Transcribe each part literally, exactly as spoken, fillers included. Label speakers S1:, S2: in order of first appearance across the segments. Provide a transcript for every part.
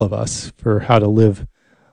S1: of us for how to live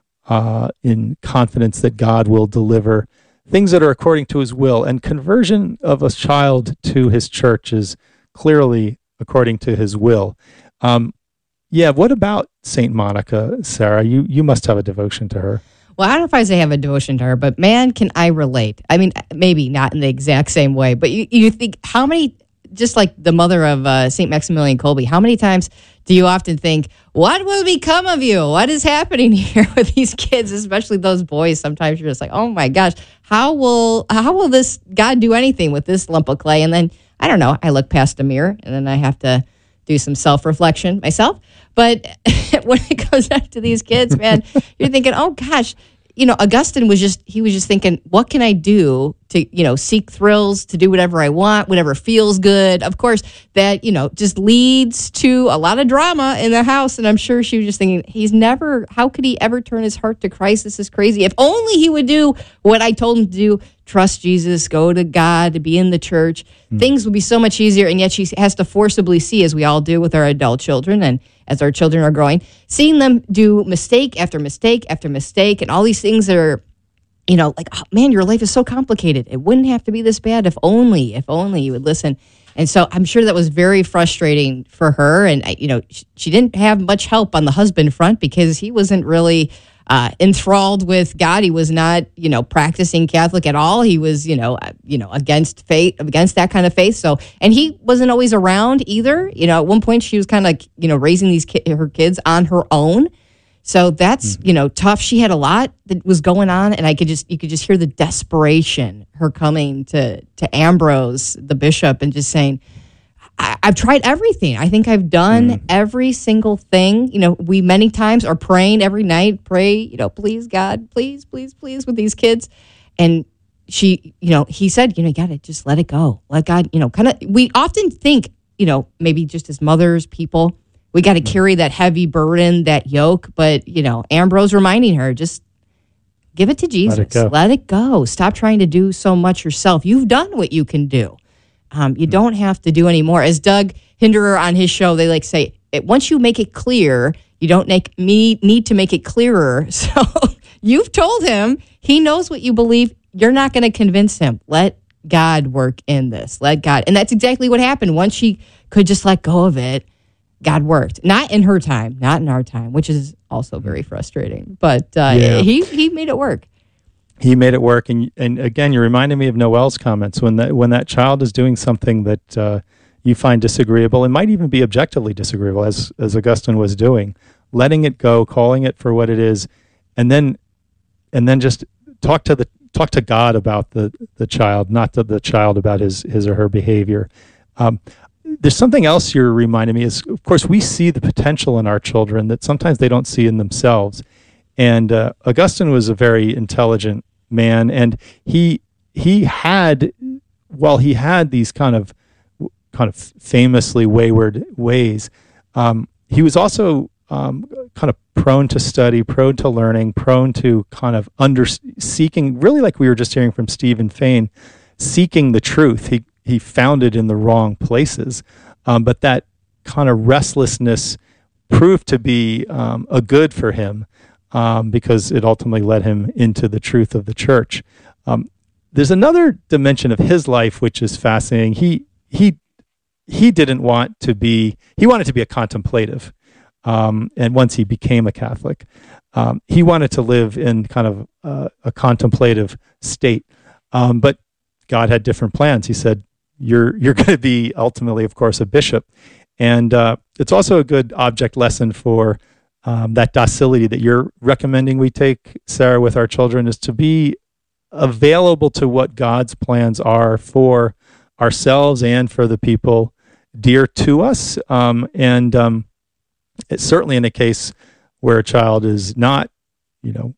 S1: uh, in confidence that God will deliver things that are according to his will. And conversion of a child to his church is clearly according to his will. Um, yeah, what about Saint Monica, Sarah? You you must have a devotion to her.
S2: Well, I don't know if I say have a devotion to her, but man, can I relate. I mean, maybe not in the exact same way, but you, you think how many, just like the mother of uh, Saint Maximilian Kolbe, how many times do you often think, what will become of you? What is happening here with these kids, especially those boys? Sometimes you're just like, oh my gosh, how will how will this God do anything with this lump of clay? And then, I don't know, I look past a mirror and then I have to do some self-reflection myself. But when it comes back to these kids, man, you're thinking, oh gosh, you know, Augustine was just, he was just thinking, what can I do to, you know, seek thrills, to do whatever I want, whatever feels good. Of course, that, you know, just leads to a lot of drama in the house. And I'm sure she was just thinking, he's never, how could he ever turn his heart to Christ? This is crazy. If only he would do what I told him to do, trust Jesus, go to God, to be in the church. Mm. Things would be so much easier. And yet she has to forcibly see, as we all do with our adult children and as our children are growing, seeing them do mistake after mistake after mistake and all these things that are, you know, like, oh, man, your life is so complicated. It wouldn't have to be this bad if only, if only you would listen. And so I'm sure that was very frustrating for her. And, you know, she, she didn't have much help on the husband front because he wasn't really uh, enthralled with God. He was not, you know, practicing Catholic at all. He was, you know, uh, you know, against faith, against that kind of faith. So, and he wasn't always around either. You know, at one point she was kind of like, you know, raising these ki- her kids on her own. So that's, mm-hmm. you know, tough. She had a lot that was going on, and I could just, you could just hear the desperation, her coming to, to Ambrose, the bishop, and just saying, I, I've tried everything. I think I've done mm-hmm. every single thing. You know, we many times are praying every night, pray, you know, please, God, please, please, please, with these kids. And she, you know, he said, you know, you got to just let it go. Let God, you know, kind of, we often think, you know, maybe just as mothers, people, we got to carry that heavy burden, that yoke. But, you know, Ambrose reminding her, just give it to Jesus. Let it go. Let it go. Stop trying to do so much yourself. You've done what you can do. Um, you don't have to do any more. As Doug Hinderer on his show, they like say, once you make it clear, you don't make, me, need to make it clearer. So you've told him. He knows what you believe. You're not going to convince him. Let God work in this. Let God. And that's exactly what happened. Once she could just let go of it, God worked. Not in her time, not in our time, which is also very frustrating. But uh, yeah. he he made it work.
S1: He made it work. And and again, you reminded me of Noel's comments. When that when that child is doing something that uh, you find disagreeable, and might even be objectively disagreeable, as as Augustine was doing, letting it go, calling it for what it is, and then and then just talk to the talk to God about the the child, not to the child about his his or her behavior. Um, There's something else you're reminding me is, of course, we see the potential in our children that sometimes they don't see in themselves. And uh, Augustine was a very intelligent man, and he he had, while he had these kind of kind of famously wayward ways, um, he was also um, kind of prone to study, prone to learning, prone to kind of under seeking, really like we were just hearing from Stephen Fain, seeking the truth. He He found it in the wrong places, um, but that kind of restlessness proved to be um, a good for him um, because it ultimately led him into the truth of the church. Um, there's another dimension of his life which is fascinating. He he he didn't want to be. He wanted to be a contemplative, um, and once he became a Catholic, um, he wanted to live in kind of uh, a contemplative state, um, but God had different plans. He said, You're you're going to be ultimately, of course, a bishop, and uh, it's also a good object lesson for um, that docility that you're recommending we take, Sarah, with our children, is to be available to what God's plans are for ourselves and for the people dear to us. Um, and um, it's certainly in a case where a child is not, you know,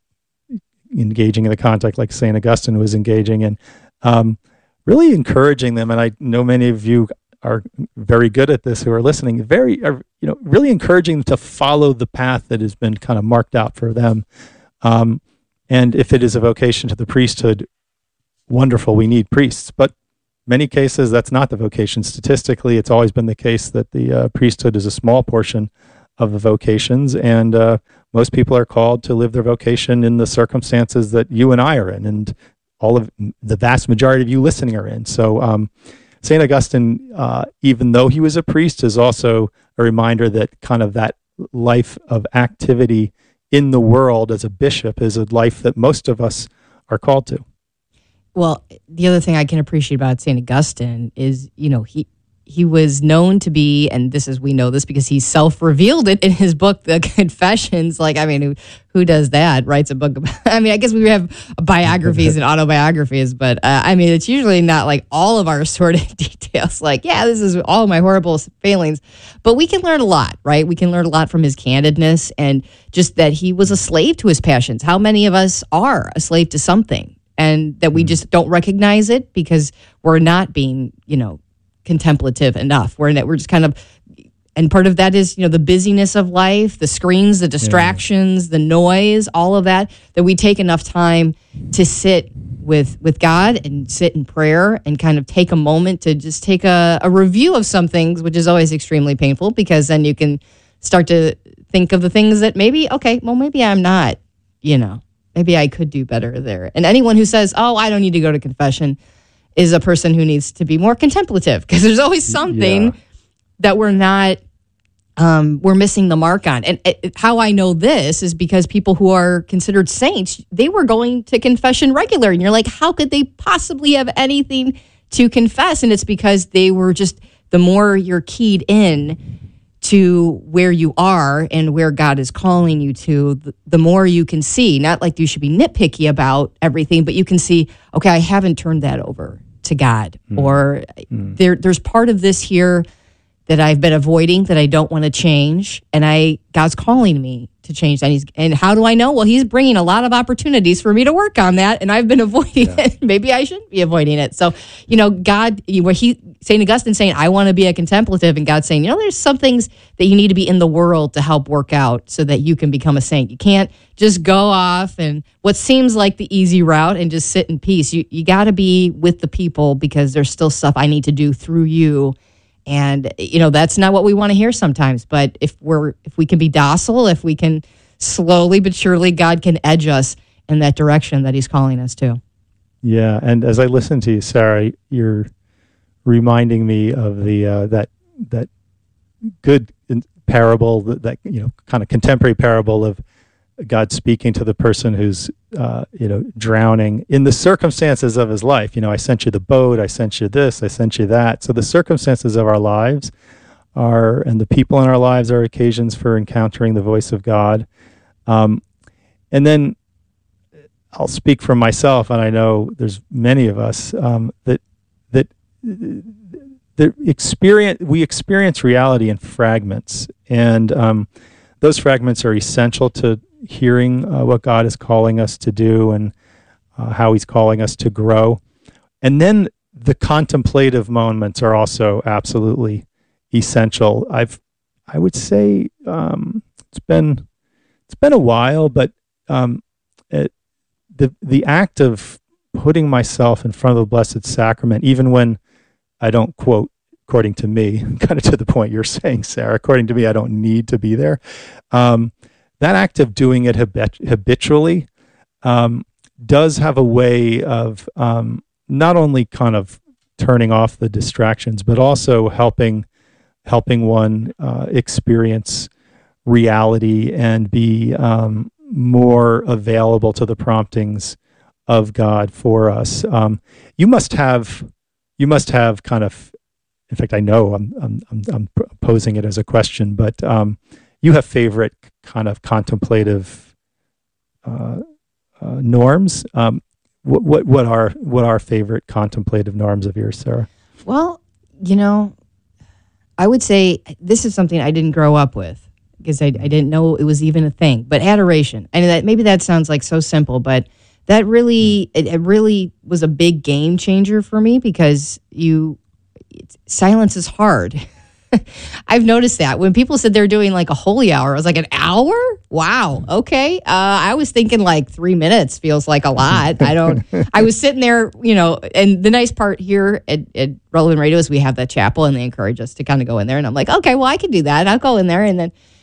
S1: engaging in the contact like Saint Augustine was engaging in. Um, really encouraging them, and I know many of you are very good at this who are listening, very, are, you know, really encouraging them to follow the path that has been kind of marked out for them. Um, and if it is a vocation to the priesthood, wonderful, we need priests. But many cases, that's not the vocation. Statistically, it's always been the case that the uh, priesthood is a small portion of the vocations, and uh, most people are called to live their vocation in the circumstances that you and I are in, and all of the vast majority of you listening are in. So um, Saint Augustine, uh, even though he was a priest, is also a reminder that kind of that life of activity in the world as a bishop is a life that most of us are called to.
S2: Well, the other thing I can appreciate about Saint Augustine is, you know, he he was known to be, and this is, we know this because he self-revealed it in his book, The Confessions. Like, I mean, who, who does that? Writes a book about, I mean, I guess we have biographies and autobiographies, but uh, I mean, it's usually not like all of our sordid details. Like, yeah, this is all my horrible failings, but we can learn a lot, right? We can learn a lot from his candidness and just that he was a slave to his passions. How many of us are a slave to something? And that we just don't recognize it because we're not being, you know, contemplative enough. We're in it. We're just kind of, and part of that is, you know, the busyness of life, the screens, the distractions, yeah. the noise, all of that, that we take enough time to sit with with God and sit in prayer and kind of take a moment to just take a, a review of some things, which is always extremely painful because then you can start to think of the things that maybe, okay, well, maybe I'm not, you know, maybe I could do better there. And anyone who says, oh, I don't need to go to confession is a person who needs to be more contemplative because there's always something yeah. that we're not, um, we're missing the mark on. And it, how I know this is because people who are considered saints, they were going to confession regular. And you're like, how could they possibly have anything to confess? And it's because they were just, the more you're keyed in to where you are and where God is calling you to, the, the more you can see. Not like you should be nitpicky about everything, but you can see, okay, I haven't turned that over to God. Mm. Or mm. there, there's part of this here that I've been avoiding that I don't want to change, and I God's calling me to change that. He's, and how do I know? Well, he's bringing a lot of opportunities for me to work on that, and I've been avoiding yeah. it. Maybe I shouldn't be avoiding it. So, you know, God, where he, Saint Augustine saying, I want to be a contemplative, and God saying, you know, there's some things that you need to be in the world to help work out so that you can become a saint. You can't just go off and what seems like the easy route and just sit in peace. You you got to be with the people because there's still stuff I need to do through you. And, you know, that's not what we want to hear sometimes. But if we're if we can be docile, if we can slowly but surely, God can edge us in that direction that he's calling us to.
S1: Yeah. And as I listen to you, Sarah, you're reminding me of the uh, that that good parable, that, that, you know, kind of contemporary parable of God speaking to the person who's, uh, you know, drowning in the circumstances of his life. You know, I sent you the boat, I sent you this, I sent you that. So the circumstances of our lives are, and the people in our lives are occasions for encountering the voice of God. Um, and then I'll speak for myself, and I know there's many of us um, that that that experience we experience reality in fragments, and um, those fragments are essential to hearing uh, what God is calling us to do and uh, how he's calling us to grow. And then the contemplative moments are also absolutely essential. I've, I would say um, it's been, it's been a while, but um, it, the, the act of putting myself in front of the Blessed Sacrament, even when I don't quote, according to me, kind of to the point you're saying, Sarah, according to me, I don't need to be there. Um, That act of doing it habit- habitually um, does have a way of um, not only kind of turning off the distractions, but also helping helping one uh, experience reality and be um, more available to the promptings of God for us. Um, you must have you must have kind of, in fact, I know I'm I'm I'm, I'm posing it as a question, but um, you have favorite kind of contemplative uh, uh, norms. Um, what, what what are what are favorite contemplative norms of yours, Sarah?
S2: Well, you know, I would say this is something I didn't grow up with because I, I didn't know it was even a thing. But adoration, and that maybe that sounds like so simple, but that really it, it really was a big game changer for me because you it, silence is hard. I've noticed that when people said they're doing like a holy hour, I was like, an hour? Wow. Okay. Uh, I was thinking like three minutes feels like a lot. I don't, I was sitting there, you know, and the nice part here at, at Relevant Radio is we have that chapel and they encourage us to kind of go in there. And I'm like, okay, well, I can do that. I'll go in there. And then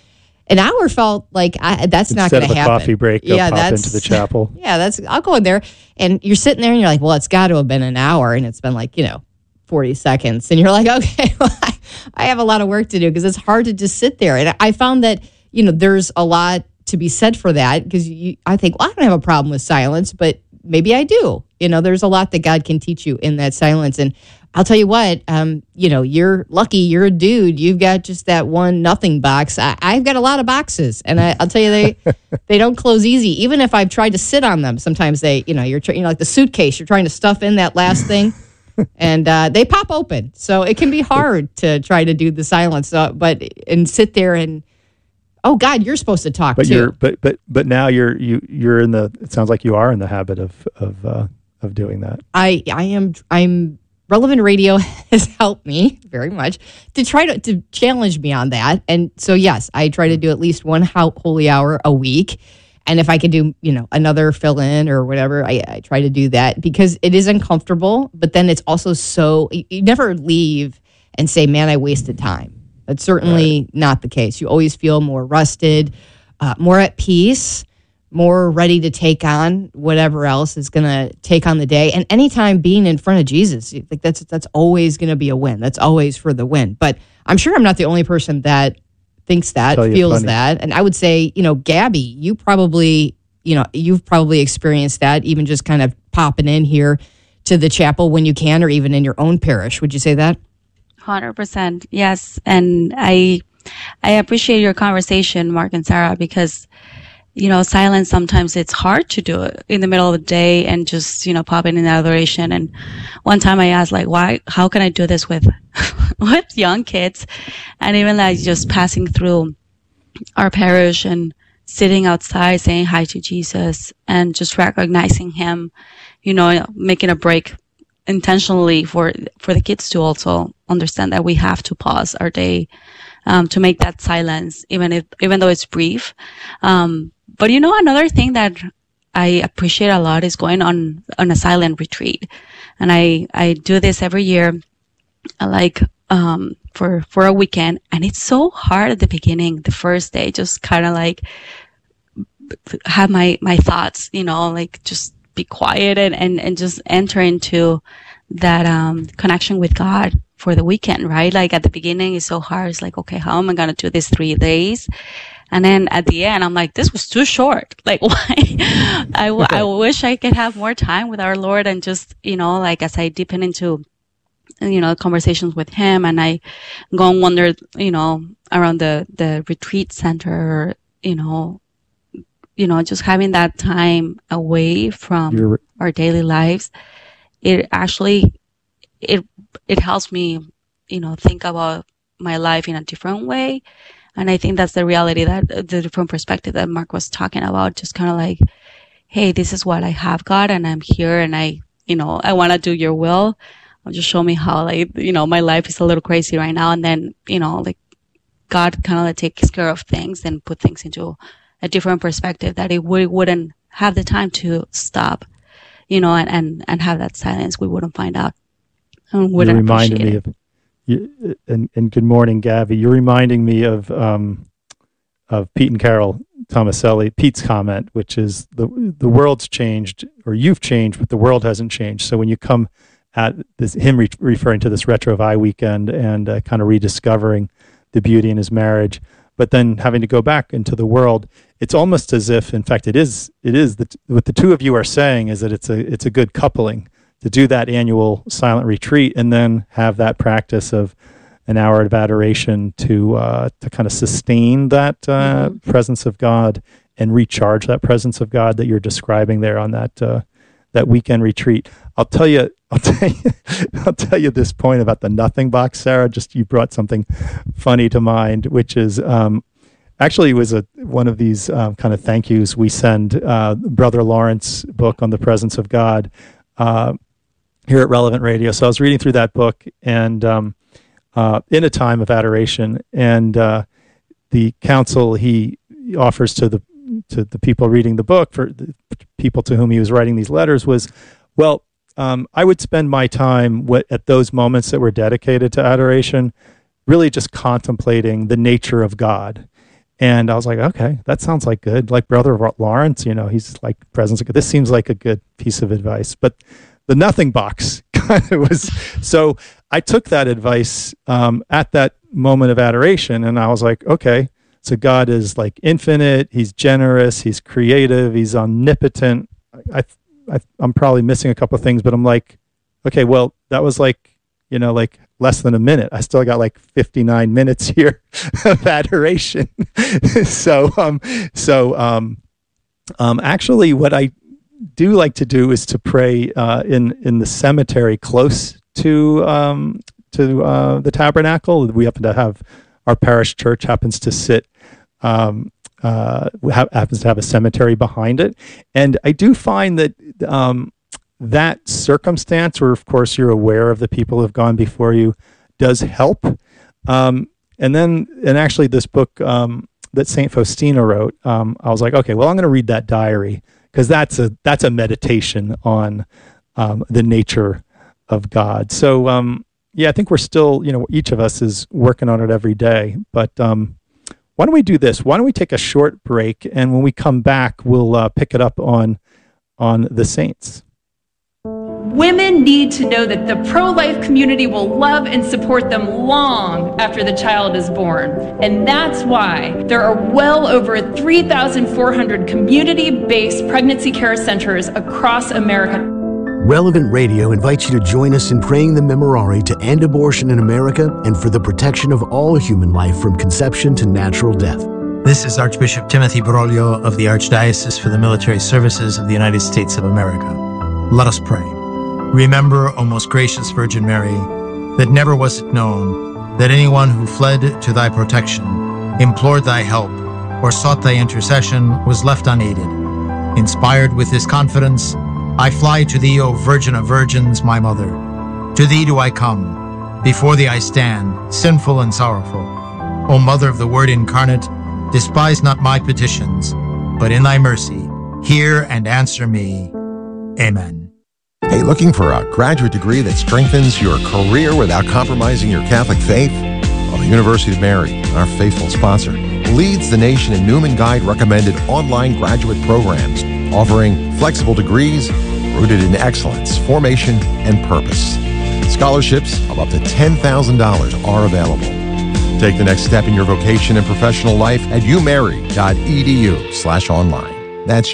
S2: an hour felt like I, that's
S1: Instead
S2: not going to happen.
S1: Instead of a coffee break, go
S2: yeah,
S1: pop
S2: that's,
S1: into the chapel.
S2: Yeah, that's. I'll go in there, and you're sitting there, and you're like, well, it's got to have been an hour, and it's been like, you know, forty seconds, and you're like, okay, well, I, I have a lot of work to do because it's hard to just sit there. And I found that, you know, there's a lot to be said for that because I think, well, I don't have a problem with silence, but maybe I do. You know, there's a lot that God can teach you in that silence. And I'll tell you what, um, you know, you're lucky. You're a dude. You've got just that one nothing box. I, I've got a lot of boxes, and I, I'll tell you, they they don't close easy. Even if I've tried to sit on them, sometimes they, you know, you're tr- you know, like the suitcase. You're trying to stuff in that last thing, and uh, they pop open. So it can be hard to try to do the silence, uh, but and sit there and. Oh God, you're supposed to talk
S1: but
S2: too.
S1: You're, but but but now you're you you're in the. It sounds like you are in the habit of of uh, of doing that.
S2: I I am I'm Relevant Radio has helped me very much to try to to challenge me on that. And so yes, I try to do at least one holy hour a week. And if I could do, you know, another fill in or whatever, I, I try to do that because it is uncomfortable. But then it's also so you, you never leave and say, "Man, I wasted time." That's certainly right. Not the case. You always feel more rested, uh, more at peace, more ready to take on whatever else is going to take on the day. And anytime being in front of Jesus, like that's that's always going to be a win. That's always for the win. But I'm sure I'm not the only person that thinks that, feels that. And I would say, you know, Gabby, you probably, you know, you've probably experienced that, even just kind of popping in here to the chapel when you can, or even in your own parish. Would you say that?
S3: one hundred percent. Yes. And I I appreciate your conversation, Mark and Sarah, because, you know, silence, sometimes it's hard to do it in the middle of the day and just, you know, pop in in adoration. And one time I asked, like, why, how can I do this with, with young kids? And even like just passing through our parish and sitting outside saying hi to Jesus and just recognizing him, you know, making a break intentionally for for the kids to also understand that we have to pause our day um, to make that silence, even if even though it's brief. Um, but you know, another thing that I appreciate a lot is going on on a silent retreat, and I I do this every year, like um, for for a weekend, and it's so hard at the beginning, the first day, just kind of like have my my thoughts, you know, like just be quiet and, and, and just enter into that um, connection with God for the weekend, right? Like at the beginning, it's so hard. It's like, okay, how am I going to do this three days? And then at the end, I'm like, this was too short. Like, why? I, w- I wish I could have more time with our Lord and just, you know, like as I deepen into, you know, conversations with him and I go and wander, you know, around the, the retreat center, you know, you know, just having that time away from You're... our daily lives, it actually, it, it helps me, you know, think about my life in a different way. And I think that's the reality, that the different perspective that Mark was talking about, just kind of like, hey, this is what I have, God, and I'm here and I, you know, I want to do your will. Just show me how, like, you know, my life is a little crazy right now. And then, you know, like God kind of like takes care of things and put things into a different perspective that it we wouldn't have the time to stop, you know, and, and, and have that silence. We wouldn't find out and wouldn't
S1: you reminded
S3: appreciate
S1: me
S3: it.
S1: Of, you, and, and good morning, Gabby. You're reminding me of, um, of Pete and Carol Tomaselli, Pete's comment, which is the, the world's changed, or you've changed, but the world hasn't changed. So when you come at this, him re- referring to this Retro-Vi weekend and uh, kind of rediscovering the beauty in his marriage, but then having to go back into the world, it's almost as if, in fact, it is. It is that what the two of you are saying is that it's a it's a good coupling to do that annual silent retreat and then have that practice of an hour of adoration to uh, to kind of sustain that uh, mm-hmm. presence of God and recharge that presence of God that you're describing there on that uh, that weekend retreat. I'll tell you. I'll tell you, I'll tell you this point about the nothing box, Sarah. Just you brought something funny to mind, which is um, actually was a one of these um, kind of thank yous we send uh, Brother Lawrence book on the presence of God uh, here at Relevant Radio. So I was reading through that book and um, uh, in a time of adoration, and uh, the counsel he offers to the to the people reading the book, for the people to whom he was writing these letters, was, well, Um, I would spend my time w- at those moments that were dedicated to adoration, really just contemplating the nature of God And I was like, okay, that sounds like good. Like Brother Lawrence, you know, he's like presence of God. This seems like a good piece of advice. But the nothing box kind of was. So I took that advice um, at that moment of adoration, and I was like, okay, so God is like infinite. He's generous. He's creative. He's omnipotent. I, I, I'm probably missing a couple of things, but I'm like, okay, well, that was like, you know, like less than a minute. I still got like fifty-nine minutes here of adoration. so, um, so, um, um, actually, what I do like to do is to pray uh, in in the cemetery close to um, to uh, the tabernacle. We happen to have our parish church happens to sit um, uh, ha- happens to have a cemetery behind it, and I do find that. Um, That circumstance, where of course you're aware of the people who have gone before you, does help. Um, and then, and actually, this book um, that Saint Faustina wrote, um, I was like, okay, well, I'm going to read that diary because that's a that's a meditation on um, the nature of God. So, um, yeah, I think we're still, you know, each of us is working on it every day. But um, why don't we do this? Why don't we take a short break, and when we come back, we'll uh, pick it up on on the saints.
S4: Women need to know that the pro-life community will love and support them long after the child is born. And that's why there are well over three thousand four hundred community-based pregnancy care centers across America.
S5: Relevant Radio invites you to join us in praying the Memorare to end abortion in America and for the protection of all human life from conception to natural death.
S6: This is Archbishop Timothy Broglio of the Archdiocese for the Military Services of the United States of America. Let us pray. Remember, O most gracious Virgin Mary, that never was it known that anyone who fled to thy protection, implored thy help, or sought thy intercession was left unaided. Inspired with this confidence, I fly to thee, O Virgin of Virgins, my Mother. To thee do I come. Before thee I stand, sinful and sorrowful. O Mother of the Word incarnate, despise not my petitions, but in thy mercy, hear and answer me. Amen.
S7: Hey, looking for a graduate degree that strengthens your career without compromising your Catholic faith? Well, the University of Mary, our faithful sponsor, leads the nation in Newman Guide recommended online graduate programs, offering flexible degrees rooted in excellence, formation, and purpose. Scholarships of up to ten thousand dollars are available. Take the next step in your vocation and professional life at umary.edu slash online. That's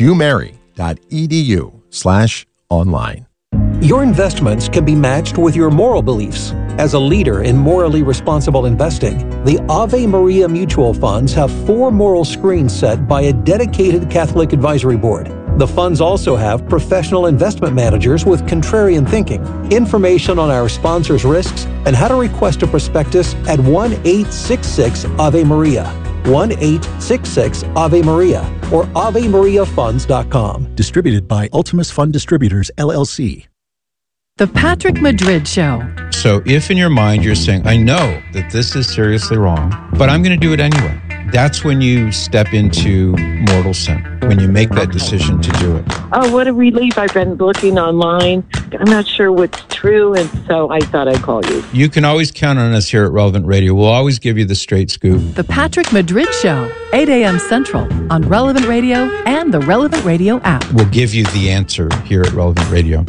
S7: umary.edu slash online.
S8: Your investments can be matched with your moral beliefs. As a leader in morally responsible investing, the Ave Maria Mutual Funds have four moral screens set by a dedicated Catholic advisory board. The funds also have professional investment managers with contrarian thinking. Information on our sponsors' risks and how to request a prospectus at one eight six six Ave Maria, one eight six six Ave Maria, or ave maria funds dot com.
S9: Distributed by Ultimus Fund Distributors, L L C.
S10: The Patrick Madrid Show.
S11: So if in your mind you're saying, I know that this is seriously wrong, but I'm going to do it anyway. That's when you step into mortal sin, when you make that decision to do it.
S12: Oh, what a relief. I've been looking online. I'm not sure what's true, and so I thought I'd call you.
S11: You can always count on us here at Relevant Radio. We'll always give you the straight scoop.
S10: The Patrick Madrid Show, eight a.m. Central on Relevant Radio and the Relevant Radio app.
S11: We'll give you the answer here at Relevant Radio.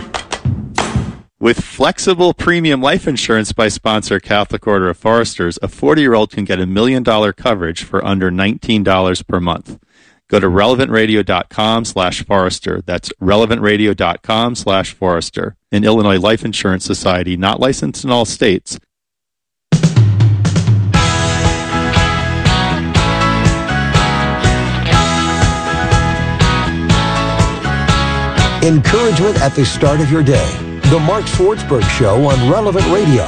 S1: With flexible premium life insurance by sponsor Catholic Order of Foresters, a forty-year-old can get a million dollar coverage for under nineteen dollars per month. Go to relevantradio.com slash Forester. That's relevantradio.com slash Forester. An Illinois Life Insurance Society, not licensed in all states.
S8: Encouragement at the start of your day. The Mark Swartzberg Show on Relevant Radio.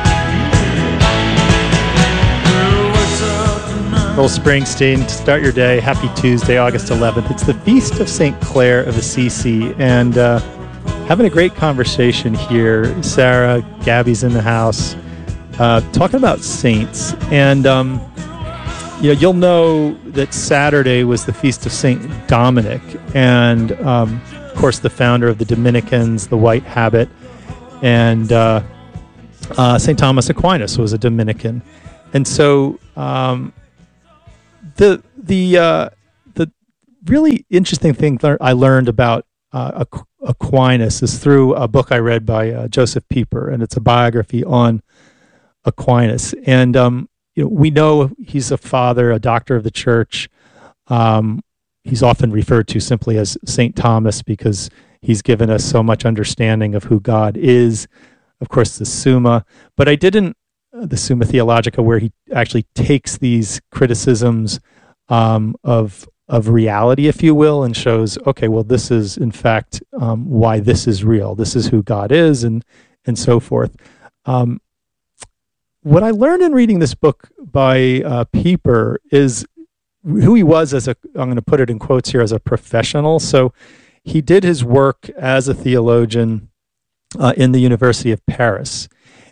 S1: Earl Springsteen, to start your day. Happy Tuesday, August eleventh. It's the Feast of Saint Clare of Assisi, and uh, having a great conversation here. Sarah, Gabby's in the house, uh, talking about saints. And um, you know, you'll know that Saturday was the Feast of Saint Dominic, and um, of course, the founder of the Dominicans, the White Habit, and uh, uh, Saint Thomas Aquinas was a Dominican. And so um, the the uh, the really interesting thing that I learned about uh, Aquinas is through a book I read by uh, Joseph Pieper, and it's a biography on Aquinas. And um, you know, we know he's a father, a doctor of the church. Um, he's often referred to simply as Saint Thomas because he's given us so much understanding of who God is. Of course, the Summa, but I didn't uh, the Summa Theologica, where he actually takes these criticisms um, of of reality, if you will, and shows, okay, well, this is in fact um, why this is real. This is who God is, and and so forth. Um, what I learned in reading this book by uh, Pieper is who he was as a, I'm going to put it in quotes here, as a professional. So he did his work as a theologian uh, in the University of Paris.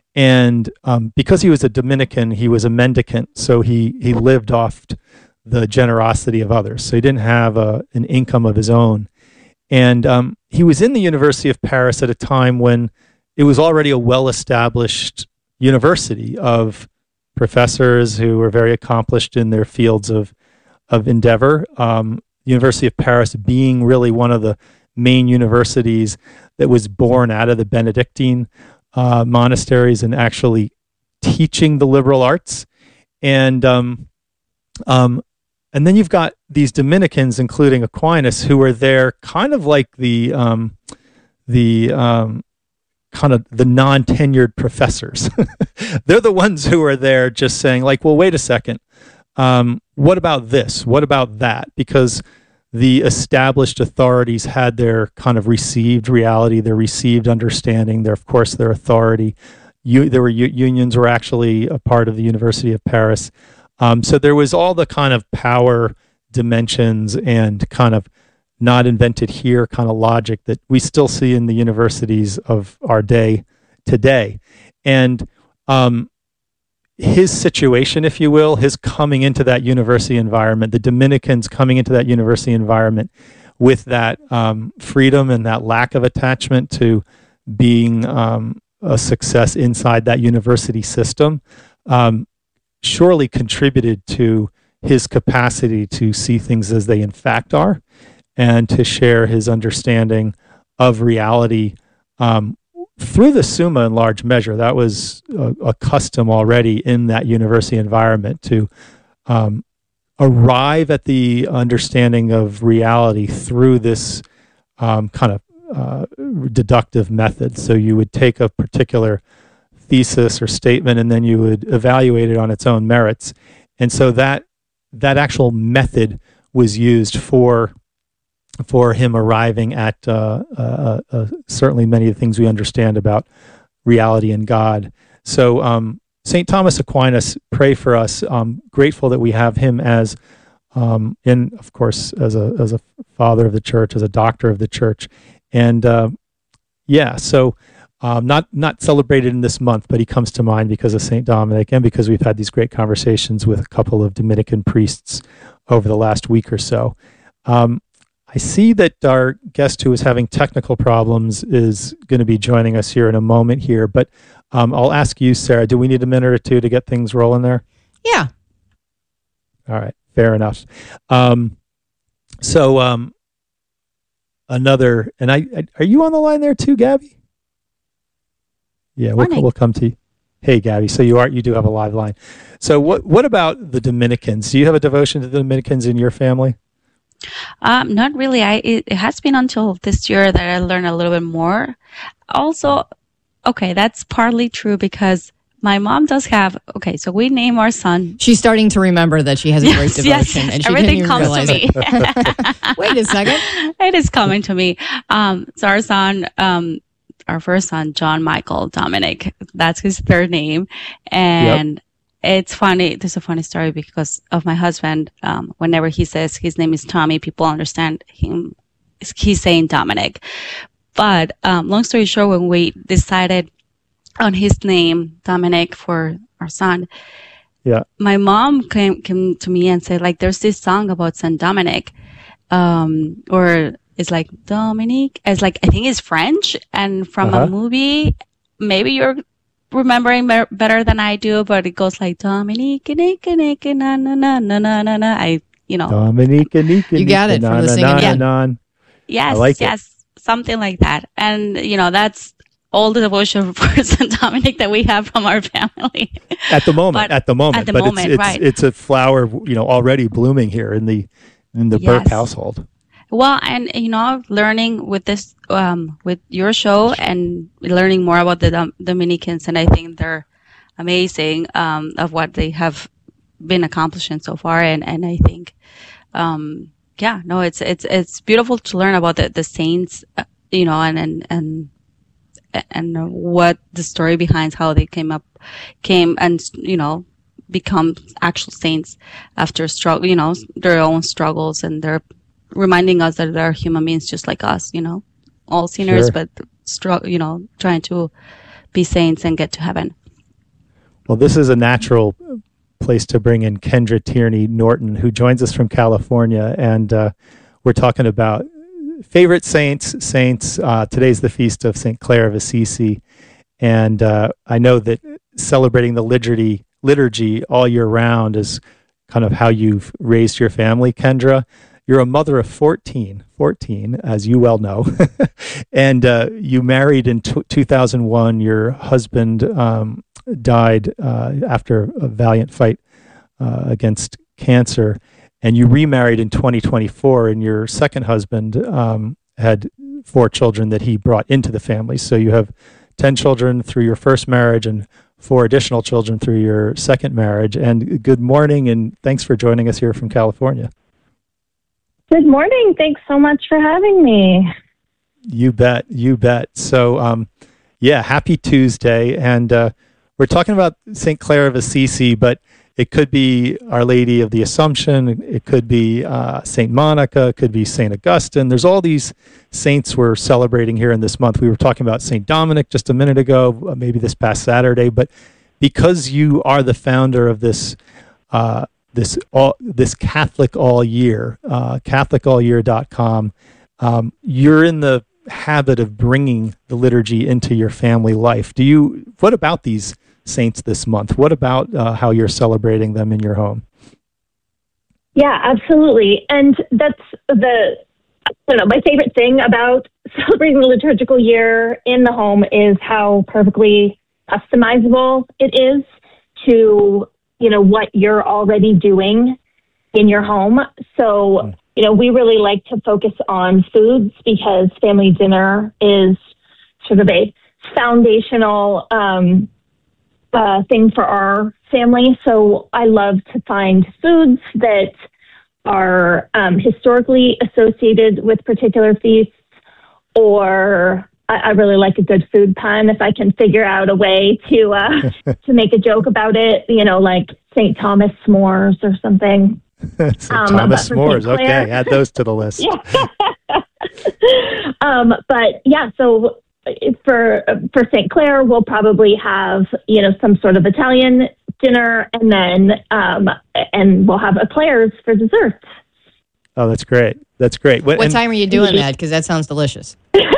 S1: And um, because he was a Dominican, he was a mendicant. So he, he lived off the generosity of others. So he didn't have a, an income of his own. And um, he was in the University of Paris at a time when it was already a well-established university of professors who were very accomplished in their fields of of endeavor. Um, University of Paris being really one of the main universities that was born out of the Benedictine uh, monasteries and actually teaching the liberal arts. And um, um, and then you've got these Dominicans, including Aquinas, who are there kind of like the um, the um, kind of the non-tenured professors. They're the ones who are there just saying, like, well, wait a second. Um, what about this? What about that? Because the established authorities had their kind of received reality, their received understanding, their, of course, their authority. You, there were u- unions were actually a part of the University of Paris. Um, so there was all the kind of power dimensions and kind of not invented here kind of logic that we still see in the universities of our day today. And um, his situation, if you will, his coming into that university environment, the Dominicans coming into that university environment with that um, freedom and that lack of attachment to being um, a success inside that university system, um, surely contributed to his capacity to see things as they in fact are, and to share his understanding of reality um, through the Summa in large measure. That was a, a custom already in that university environment to um, arrive at the understanding of reality through this um, kind of uh, deductive method. So you would take a particular thesis or statement and then you would evaluate it on its own merits. And so that that actual method was used for for him arriving at uh, uh, uh, certainly many of the things we understand about reality and God. So um, Saint Thomas Aquinas, pray for us. Um, grateful that we have him as, um, in of course, as a as a father of the church, as a doctor of the church, and uh, yeah. So um, not not celebrated in this month, but he comes to mind because of Saint Dominic and because we've had these great conversations with a couple of Dominican priests over the last week or so. Um, I see that our guest who is having technical problems is going to be joining us here in a moment here, but um, I'll ask you, Sarah, do we need a minute or two to get things rolling there?
S2: Yeah.
S1: All right, fair enough. Um, so um, another, and I, I, are you on the line there too, Gabby? Yeah, we'll, we'll come to you. Hey, Gabby, so you are, you do have a live line. So what, what about the Dominicans? Do you have a devotion to the Dominicans in your family?
S3: Um, not really. I it, it has been until this year that I learned a little bit more. Also, okay, that's partly true because my mom does have. Okay, so we name our son.
S2: She's starting to remember that she has a
S3: yes,
S2: great devotion,
S3: yes,
S2: and she
S3: everything
S2: didn't
S3: comes
S2: realize
S3: to me.
S2: It. Wait a second,
S3: it is coming to me. Um, so our son, um, our first son, John Michael Dominic. That's his third name, and. Yep. It's funny. There's a funny story because of my husband. Um, whenever he says his name is Tommy, people understand him. He's saying Dominic. But um, long story short, when we decided on his name, Dominic, for our son,
S1: yeah,
S3: my mom came came to me and said, like, there's this song about Saint Dominic, um, or it's like Dominique. It's like I think it's French, and from uh-huh. a movie. Maybe you're remembering mer- better than I do, but it goes like Dominique, Nick, Nick, na na na na na na na. I, you know,
S1: Dominique, Nick,
S2: you got it from the singing. Yeah.
S3: Yes,
S1: like
S3: yes, it. Something like that. And you know, that's all the devotion for Saint Dominic that we have from our family.
S1: At the moment,
S3: but
S1: at the moment,
S3: at the
S1: but
S3: moment,
S1: it's, it's,
S3: right.
S1: it's a flower, you know, already blooming here in the in the
S3: Yes.
S1: Burke household.
S3: Well, and you know, learning with this, um, with your show, and learning more about the Dom- Dominicans, and I think they're amazing um, of what they have been accomplishing so far, and and I think, um, yeah, no, it's it's it's beautiful to learn about the the saints, uh, you know, and and and and what the story behind how they came up, came and you know, become actual saints after struggle, you know, their own struggles, and they're reminding us that they're human beings just like us, you know, all sinners,
S1: Sure.
S3: but str- you know, trying to be saints and get to heaven.
S1: Well, this is a natural place to bring in Kendra Tierney Norton, who joins us from California, and uh, we're talking about favorite saints. Saints. Uh, today's the feast of Saint Clare of Assisi, and uh, I know that celebrating the liturgy liturgy all year round is kind of how you've raised your family, Kendra. You're a mother of fourteen, fourteen, as you well know, and uh, you married in t- two thousand one. Your husband um, died uh, after a valiant fight uh, against cancer, and you remarried in twenty twenty-four, and your second husband um, had four children that he brought into the family. So you have ten children through your first marriage and four additional children through your second marriage. And good morning, and thanks for joining us here from California.
S13: Good morning. Thanks so much for having me.
S1: You bet. You bet. So, um, yeah, happy Tuesday. And uh, we're talking about Saint Clare of Assisi, but it could be Our Lady of the Assumption. It could be uh, Saint Monica. It could be Saint Augustine. There's all these saints we're celebrating here in this month. We were talking about Saint Dominic just a minute ago, uh, maybe this past Saturday. But because you are the founder of this uh this all this Catholic All Year, uh, Catholic All Year dot com, um, you're in the habit of bringing the liturgy into your family life. Do you? What about these saints this month? What about uh, how you're celebrating them in your home?
S13: Yeah, absolutely. And that's the, I don't know, my favorite thing about celebrating the liturgical year in the home is how perfectly customizable it is to, you know, what you're already doing in your home. So, you know, we really like to focus on foods because family dinner is sort of a foundational um, uh, thing for our family. So I love to find foods that are um, historically associated with particular feasts, or I, I really like a good food pun if I can figure out a way to uh, to make a joke about it, you know, like Saint Thomas s'mores or something.
S1: Saint
S13: Um,
S1: Thomas
S13: but for
S1: s'mores.
S13: Saint Clare-
S1: Okay, add those to the list.
S13: Yeah. um, but yeah, so for for Saint Clare, we'll probably have, you know, some sort of Italian dinner, and then um, and we'll have eclairs for dessert.
S1: Oh, that's great. That's great.
S2: What
S1: and-
S2: time are you doing that? Because that sounds delicious.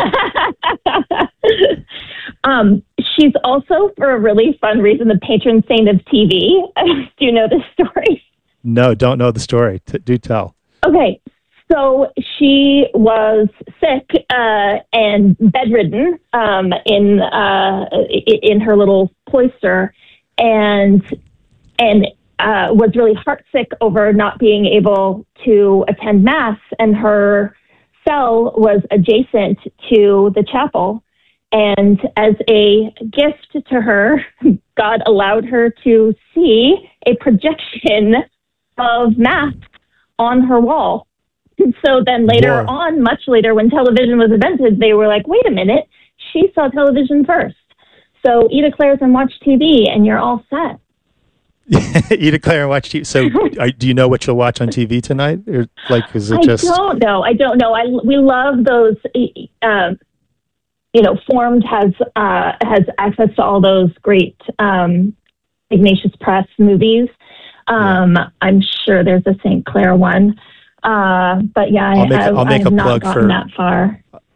S13: um, she's also, for a really fun reason, the patron saint of T V. Do you know this story?
S1: No, don't know the story. T- do tell.
S13: Okay, so she was sick uh, and bedridden um, in uh, in her little cloister, and and uh, was really heartsick over not being able to attend mass. And her cell was adjacent to the chapel, and as a gift to her, God allowed her to see a projection of mass on her wall. And so then later
S1: Whoa.
S13: on, much later, when television was invented, they were like, wait a minute, she saw television first. So eat eclairs and watch T V, and you're all set.
S1: Eat eclair and watch T V. So, are, do you know what you'll watch on T V tonight? Or, like, is it
S13: I
S1: just?
S13: don't know. I don't know. I we love those. Um, you know, Formed has uh, has access to all those great um, Ignatius Press movies. Um, yeah. I'm sure there's a Saint Clare one. Uh, but yeah, I
S1: I'll make,
S13: have,
S1: I'll make
S13: I have
S1: a
S13: not
S1: plug
S13: gotten
S1: for,
S13: that far.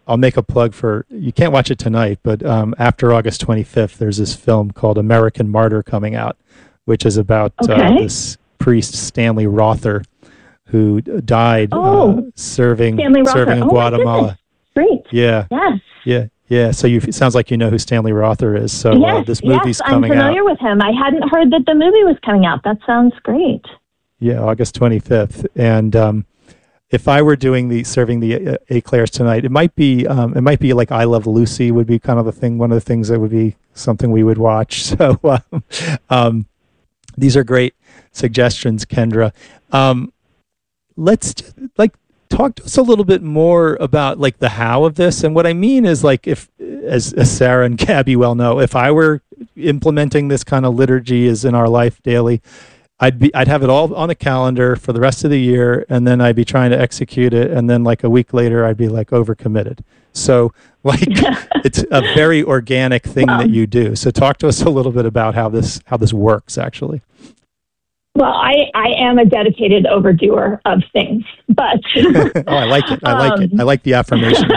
S1: I'll make a plug for, you can't watch it tonight, but um, after August twenty-fifth, there's this film called American Martyr coming out, which is about
S13: Okay.
S1: uh, this priest, Stanley Rother, who died
S13: Oh,
S1: uh, serving
S13: Stanley Rother.
S1: serving in
S13: Oh, my
S1: Guatemala.
S13: Great.
S1: Yeah,
S13: Yes.
S1: yeah, yeah. So you, it sounds like you know who Stanley Rother is. So uh,
S13: yes,
S1: this movie's
S13: yes, I'm
S1: coming
S13: familiar
S1: out.
S13: with him. I hadn't heard that the movie was coming out. That sounds great.
S1: Yeah, August twenty-fifth. And um, if I were doing the serving the uh, eclairs tonight, it might be um, it might be like I Love Lucy would be kind of the thing. One of the things that would be something we would watch. So um, um, these are great suggestions, Kendra. Um, let's just, like talk to us a little bit more about like the how of this. And what I mean is like if, as, as Sarah and Gabby well know, if I were implementing this kind of liturgy as in our life daily, I'd be I'd have it all on a calendar for the rest of the year, and then I'd be trying to execute it, and then like a week later I'd be like overcommitted. So like it's a very organic thing
S13: Well,
S1: that you do. So talk to us a little bit about how this how this works actually.
S13: Well, I, I am a dedicated overdoer of things, but
S1: Oh, I like it. I like it. I like the affirmation.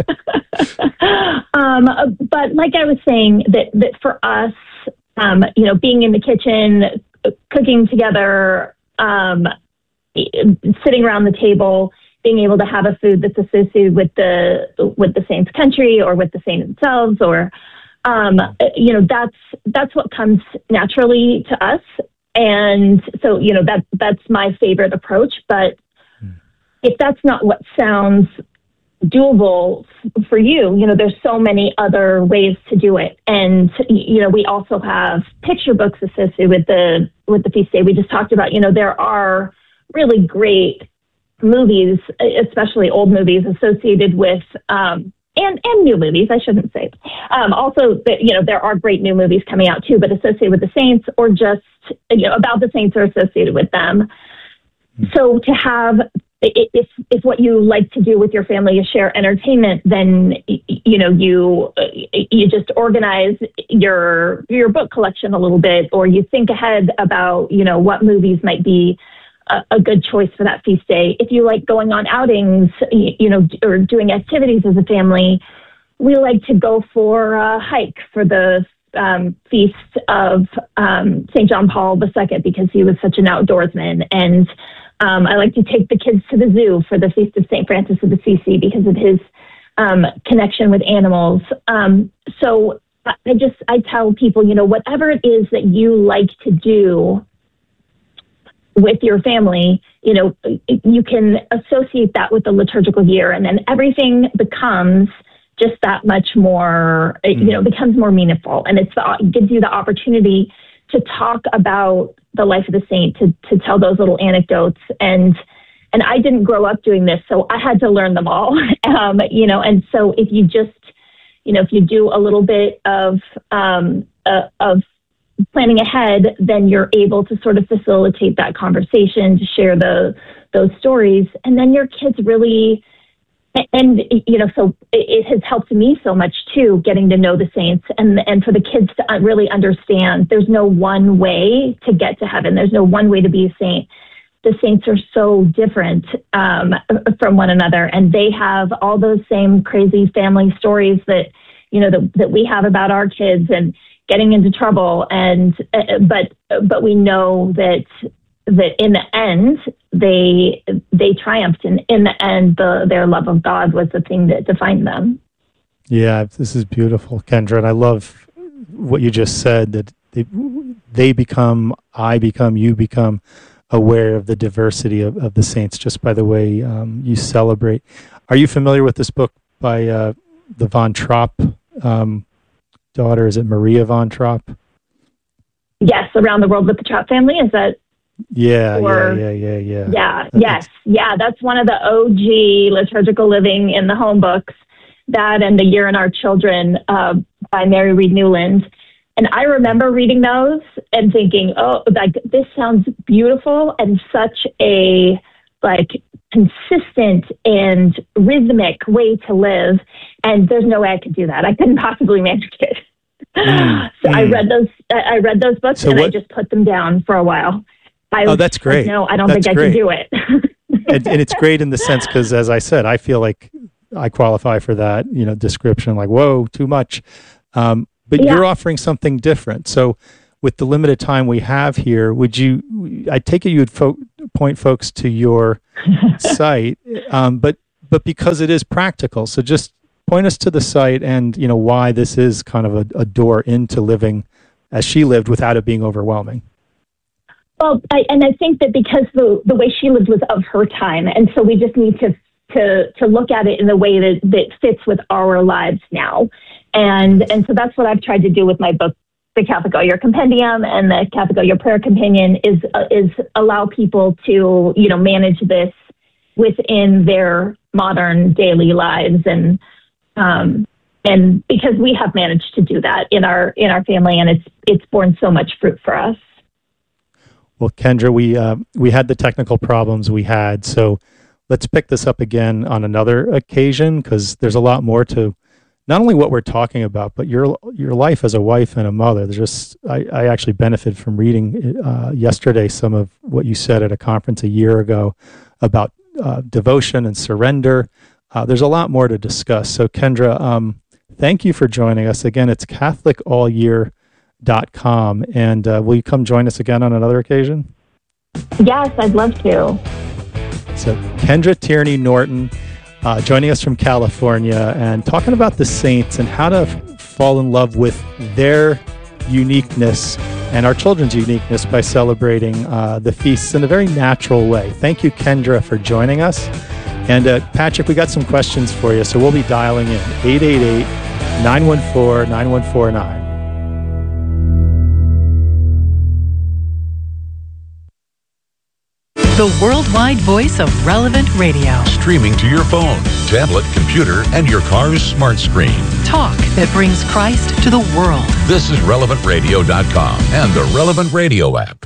S13: um, but like I was saying, that that for us, um, you know, being in the kitchen, cooking together, um, sitting around the table, being able to have a food that's associated with the with the saint's country or with the saint themselves, or um, you know, that's that's what comes naturally to us. And so, you know, that that's my favorite approach. But if that's not what sounds doable f- for you, you know, there's so many other ways to do it. And, you know, we also have picture books associated with the with the feast day. We just talked about, you know, there are really great movies, especially old movies associated with um, and and new movies, I shouldn't say. Um, also, that you know, there are great new movies coming out too, but associated with the saints or just you know about the saints or associated with them. So to have, if if what you like to do with your family is share entertainment, then you know you you just organize your your book collection a little bit, or you think ahead about you know what movies might be a, a good choice for that feast day. If you like going on outings, you know, or doing activities as a family, we like to go for a hike for the um, feast of um, Saint John Paul the Second because he was such an outdoorsman. And um, I like to take the kids to the zoo for the feast of Saint Francis of Assisi because of his um, connection with animals. Um, so I just, I tell people, you know, whatever it is that you like to do with your family, you know, you can associate that with the liturgical year, and then everything becomes just that much more, mm. you know, becomes more meaningful. And it's the, it gives you the opportunity to talk about the life of the saint, to, to tell those little anecdotes. And, and I didn't grow up doing this, so I had to learn them all, um, you know, and so if you just, you know, if you do a little bit of, um, uh, of planning ahead, then you're able to sort of facilitate that conversation, to share the, those stories. And then your kids really, and, you know, so it has helped me so much too, getting to know the saints and, and for the kids to really understand there's no one way to get to heaven. There's no one way to be a saint. The saints are so different um, from one another, and they have all those same crazy family stories that, you know, that, that we have about our kids and getting into trouble. And, uh, but, but we know that, that in the end, they, they triumphed. And in the end, the, their love of God was the thing that defined them.
S1: Yeah, this is beautiful, Kendra. And I love what you just said, that they, they become, I become, you become aware of the diversity of, of the saints just by the way um, you celebrate. Are you familiar with this book by uh, the Von Trapp um, daughter? Is it Maria Von Trapp?
S13: Yes, Around the World with the Trapp Family. Is that?
S1: Yeah,
S13: or,
S1: yeah, yeah, yeah, yeah.
S13: Yeah, yes, yeah. That's one of the O G liturgical living in the home books. That and The Year in Our Children uh, by Mary Reed Newland. And I remember reading those and thinking, oh, like this sounds beautiful and such a like consistent and rhythmic way to live. And there's no way I could do that. I couldn't possibly manage it. Mm, so mm. I read those. I read those books so and what, I just put them down for a while. I
S1: oh, that's great.
S13: Like, no, I don't
S1: that's
S13: think
S1: great.
S13: I can do it.
S1: and, and it's great in the sense because, as I said, I feel like I qualify for that, you know, description, like, whoa, too much. Um, but yeah. You're offering something different. So with the limited time we have here, would you, I take it you would fo- point folks to your site, um, but, but because it is practical. So just point us to the site and, you know, why this is kind of a, a door into living as she lived without it being overwhelming.
S13: Well, I, and I think that because the, the way she lived was of her time, and so we just need to to to look at it in a way that, that fits with our lives now. And and so that's what I've tried to do with my book, The Catholic All Year Compendium and the Catholic All Year Prayer Companion, is uh, is allow people to, you know, manage this within their modern daily lives, and um, and because we have managed to do that in our in our family, and it's it's borne so much fruit for us.
S1: Well, Kendra, we uh, we had the technical problems we had, so let's pick this up again on another occasion, because there's a lot more to not only what we're talking about, but your your life as a wife and a mother. There's just I, I actually benefited from reading uh, yesterday some of what you said at a conference a year ago about uh, devotion and surrender. Uh, there's a lot more to discuss. So, Kendra, um, thank you for joining us again. It's Catholic All Year dot com, and uh, will you come join us again on another occasion?
S13: Yes, I'd love to.
S1: So Kendra Tierney Norton uh, joining us from California and talking about the saints and how to f- fall in love with their uniqueness and our children's uniqueness by celebrating uh, the feasts in a very natural way. Thank you, Kendra, for joining us. And uh, Patrick, we got some questions for you, so we'll be dialing in eight eight eight, nine one four, nine one four nine.
S10: The worldwide voice of Relevant Radio.
S14: Streaming to your phone, tablet, computer, and your car's smart screen.
S10: Talk that brings Christ to the world.
S14: This is relevant radio dot com and the Relevant Radio app.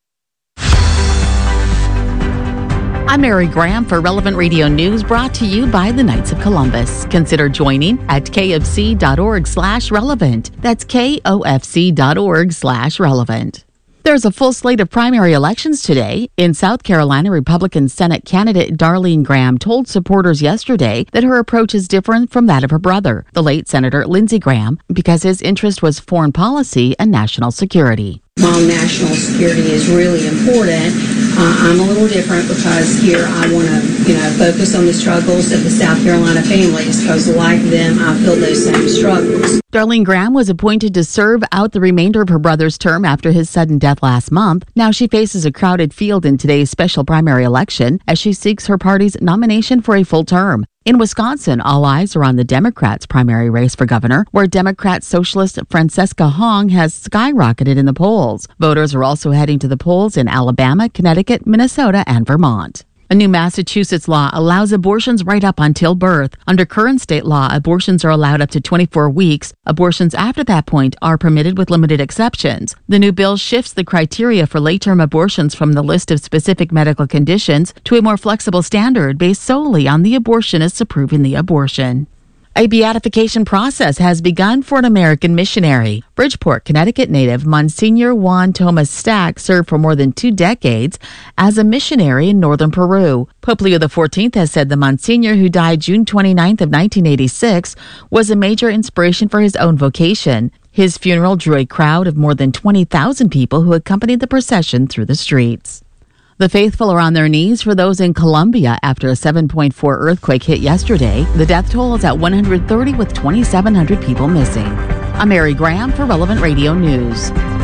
S15: I'm Mary Graham for Relevant Radio News, brought to you by the Knights of Columbus. Consider joining at kfc.org slash relevant. That's kofc.org slash relevant. There's a full slate of primary elections today. In South Carolina, Republican Senate candidate Darlene Graham told supporters yesterday that her approach is different from that of her brother, the late Senator Lindsey Graham, because his interest was foreign policy and national security.
S16: While national security is really important, uh, I'm a little different because here I want to, you know, focus on the struggles of the South Carolina families because, like them, I feel those same struggles.
S15: Darlene Graham was appointed to serve out the remainder of her brother's term after his sudden death last month. Now she faces a crowded field in today's special primary election as she seeks her party's nomination for a full term. In Wisconsin, all eyes are on the Democrats' primary race for governor, where Democrat socialist Francesca Hong has skyrocketed in the polls. Voters are also heading to the polls in Alabama, Connecticut, Minnesota, and Vermont. A new Massachusetts law allows abortions right up until birth. Under current state law, abortions are allowed up to twenty-four weeks. Abortions after that point are permitted with limited exceptions. The new bill shifts the criteria for late-term abortions from the list of specific medical conditions to a more flexible standard based solely on the abortionist's approving the abortion. A beatification process has begun for an American missionary. Bridgeport, Connecticut native Monsignor Juan Thomas Stack served for more than two decades as a missionary in northern Peru. Pope Leo the fourteenth has said the Monsignor, who died June twenty-ninth of nineteen eighty-six, was a major inspiration for his own vocation. His funeral drew a crowd of more than twenty thousand people who accompanied the procession through the streets. The faithful are on their knees for those in Colombia after a seven point four earthquake hit yesterday. The death toll is at one hundred thirty, with twenty-seven hundred people missing. I'm Mary Graham for Relevant Radio News.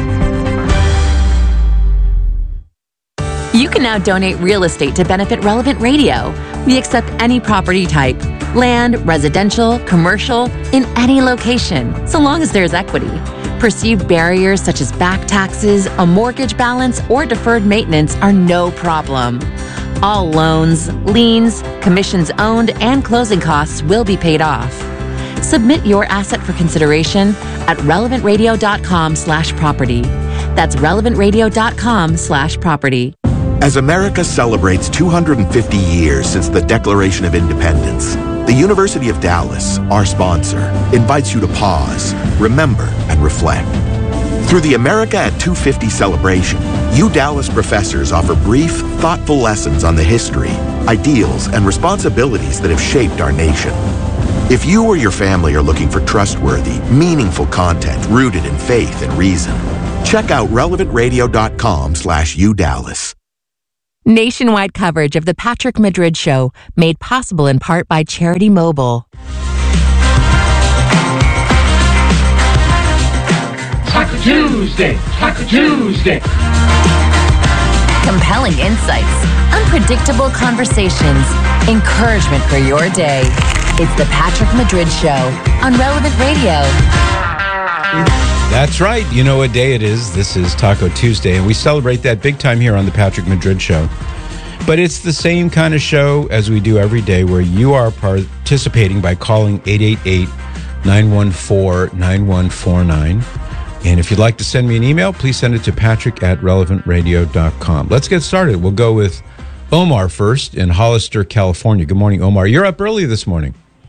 S17: You can now donate real estate to benefit Relevant Radio. We accept any property type, land, residential, commercial, in any location, so long as there's equity. Perceived barriers such as back taxes, a mortgage balance, or deferred maintenance are no problem. All loans, liens, commissions owned, and closing costs will be paid off. Submit your asset for consideration at relevant radio dot com slash property. That's relevant radio dot com slash property.
S18: As America celebrates two hundred fifty years since the Declaration of Independence, the University of Dallas, our sponsor, invites you to pause, remember, and reflect. Through the America at two fifty celebration, you Dallas professors offer brief, thoughtful lessons on the history, ideals, and responsibilities that have shaped our nation. If you or your family are looking for trustworthy, meaningful content rooted in faith and reason, check out relevant radio dot com slash U Dallas.
S17: Nationwide coverage of The Patrick Madrid Show, made possible in part by Charity Mobile.
S19: Taco Tuesday, Taco Tuesday.
S17: Compelling insights, unpredictable conversations, encouragement for your day. It's The Patrick Madrid Show on Relevant Radio.
S11: That's right. You know what day it is. This is Taco Tuesday, and we celebrate that big time here on The Patrick Madrid Show. But it's the same kind of show as we do every day, where you are participating by calling eight eight eight, nine one four, nine one four nine. And if you'd like to send me an email, please send it to patrick at relevant radio dot com. Let's get started. We'll go with Omar first in Hollister, California. Good morning, Omar. You're up early this morning.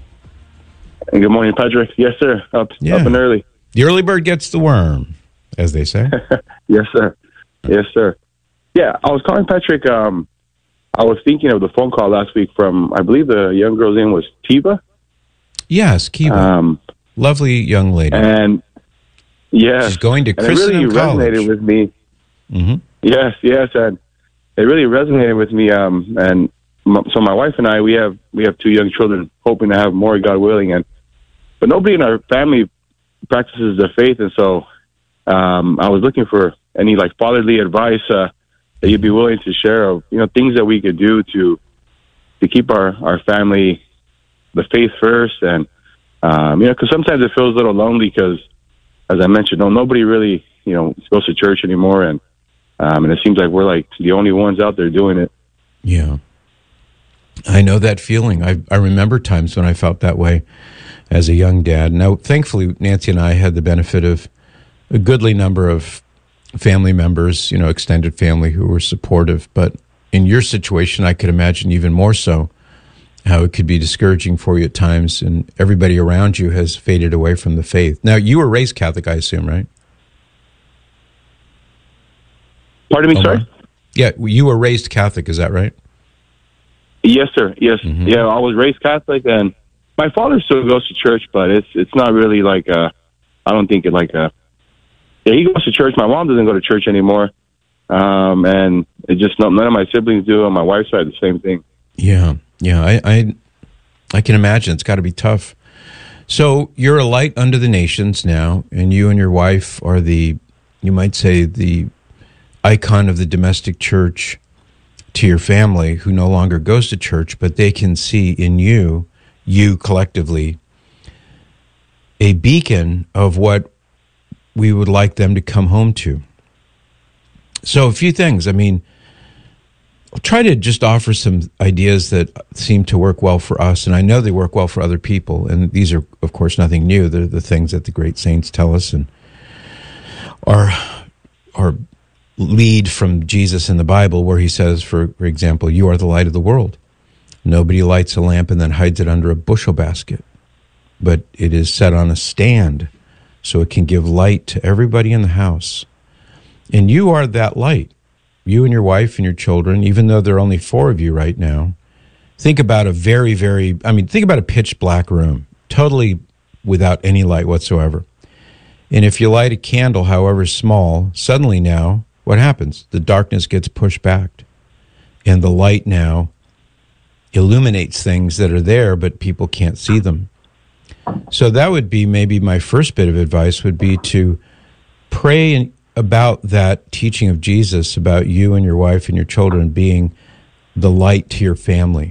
S20: Good morning, Patrick. Yes, sir. Up,
S11: yeah.
S20: up and early.
S11: The early bird gets the worm, as they say.
S20: Yes, sir. Yes, sir. Yeah, I was calling Patrick. Um, I was thinking of the phone call last week from, I believe the young girl's name was Kiva.
S11: Yes, Kiva. Um, Lovely young lady.
S20: And yes,
S11: she's going to
S20: and it really
S11: College.
S20: resonated with me.
S11: Mm-hmm.
S20: Yes, yes, and it really resonated with me. Um, and m- so my wife and I, we have we have two young children, hoping to have more, God willing. And but nobody in our family practices the faith, and so um, I was looking for any like fatherly advice uh, that you'd be willing to share of you know things that we could do to to keep our our family the faith first, and um, you know because sometimes it feels a little lonely because, as I mentioned, no nobody really you know goes to church anymore, and um, and it seems like we're like the only ones out there doing it.
S11: Yeah, I know that feeling. I I remember times when I felt that way as a young dad. Now, thankfully, Nancy and I had the benefit of a goodly number of family members, you know, extended family who were supportive. But in your situation, I could imagine even more so how it could be discouraging for you at times, and everybody around you has faded away from the faith. Now, you were raised Catholic, I assume, right?
S20: Pardon me,
S11: Omar?
S20: sorry?
S11: Yeah, you were raised Catholic, is that right?
S20: Yes, sir. Yes.
S11: Mm-hmm.
S20: Yeah, I was raised Catholic, and my father still goes to church, but it's it's not really like a, I don't think it like a, yeah, he goes to church. My mom doesn't go to church anymore. Um, and it just, none of my siblings do. On my wife's side, the same thing.
S11: Yeah. Yeah. I, I, I can imagine it's got to be tough. So you're a light unto the nations now, and you and your wife are the, you might say, the icon of the domestic church to your family, who no longer goes to church, but they can see in you, you collectively, a beacon of what we would like them to come home to. So a few things. I mean, I'll try to just offer some ideas that seem to work well for us, and I know they work well for other people. And these are, of course, nothing new. They're the things that the great saints tell us and are, are lead from Jesus in the Bible, where he says, for, for example, you are the light of the world. Nobody lights a lamp and then hides it under a bushel basket, but it is set on a stand so it can give light to everybody in the house. And you are that light. You and your wife and your children, even though there are only four of you right now, think about a very, very, I mean, think about a pitch black room, totally without any light whatsoever. And if you light a candle, however small, suddenly now, what happens? The darkness gets pushed back, and the light now illuminates things that are there, but people can't see them. So that would be maybe my first bit of advice would be to pray about that teaching of Jesus about you and your wife and your children being the light to your family.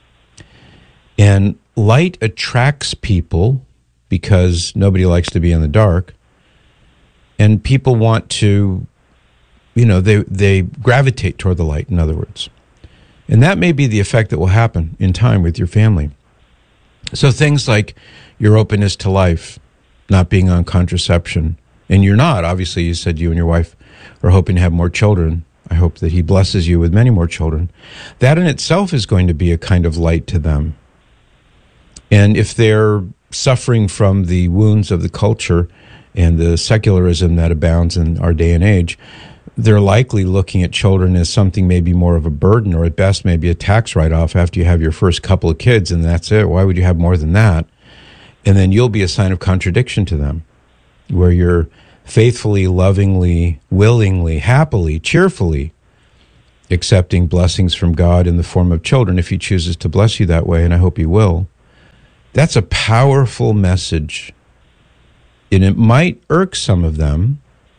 S11: And light attracts people because nobody likes to be in the dark. And people want to, you know, they, they gravitate toward the light, in other words. And that may be the effect that will happen in time with your family. So things like your openness to life, not being on contraception, and you're not. Obviously, you said you and your wife are hoping to have more children. I hope that he blesses you with many more children. That in itself is going to be a kind of light to them. And if they're suffering from the wounds of the culture and the secularism that abounds in our day and age, they're likely looking at children as something maybe more of a burden, or at best maybe a tax write-off after you have your first couple of kids, and that's it. Why would you have more than that? And then you'll be a sign of contradiction to them, where you're faithfully, lovingly, willingly, happily, cheerfully accepting blessings from God in the form of children if he chooses to bless you that way, and I hope he will. That's a powerful message. And it might irk some of them,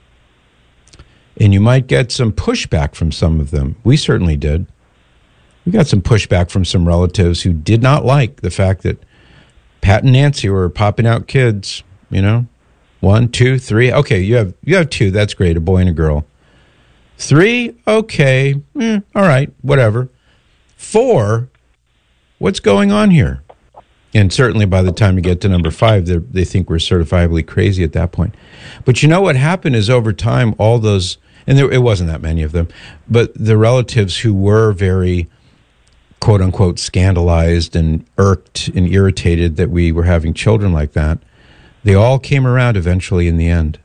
S11: and you might get some pushback from some of them. We certainly did. We got some pushback from some relatives who did not like the fact that Pat and Nancy were popping out kids, you know, one, two, three. Okay, you have you have two. That's great, a boy and a girl. Three, okay, eh, all right, whatever. Four, what's going on here? And certainly by the time you get to number five, they think we're certifiably crazy at that point. But you know what happened is over time, all those, and there, it wasn't that many of them, but the relatives who were very, quote unquote, scandalized and irked and irritated that we were having children like that, they all came around eventually in the end.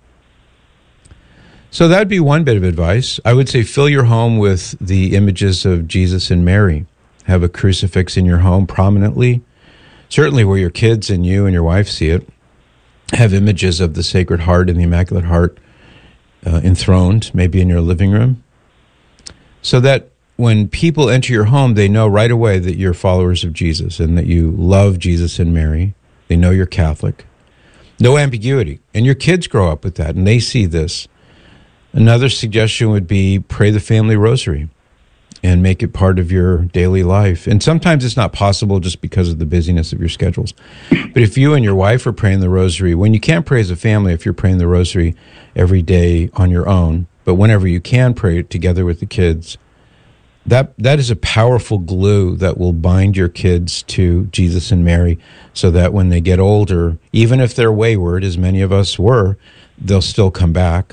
S11: So that'd be one bit of advice. I would say fill your home with the images of Jesus and Mary. Have a crucifix in your home prominently. Certainly where your kids and you and your wife see it. Have images of the Sacred Heart and the Immaculate Heart uh, enthroned, maybe in your living room. So that when people enter your home, they know right away that you're followers of Jesus and that you love Jesus and Mary. They know you're Catholic. No ambiguity. And your kids grow up with that, and they see this. Another suggestion would be pray the family rosary and make it part of your daily life. And sometimes it's not possible just because of the busyness of your schedules. But if you and your wife are praying the rosary, when you can't pray as a family, if you're praying the rosary every day on your own, but whenever you can pray it together with the kids, that that is a powerful glue that will bind your kids to Jesus and Mary, so that when they get older, even if they're wayward, as many of us were, they'll still come back.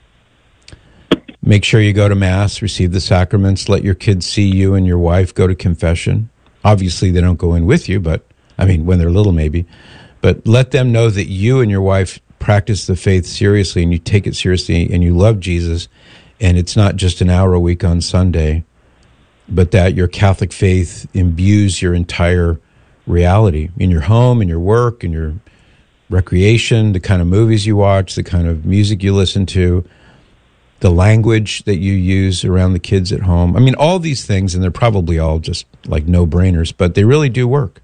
S11: Make sure you go to Mass, receive the sacraments, let your kids see you and your wife go to confession. Obviously, they don't go in with you, but, I mean, when they're little maybe. But let them know that you and your wife practice the faith seriously, and you take it seriously, and you love Jesus, and it's not just an hour a week on Sunday, but that your Catholic faith imbues your entire reality in your home, in your work, in your recreation, the kind of movies you watch, the kind of music you listen to, the language that you use around the kids at home. I mean, all these things, and they're probably all just like no-brainers, but they really do work.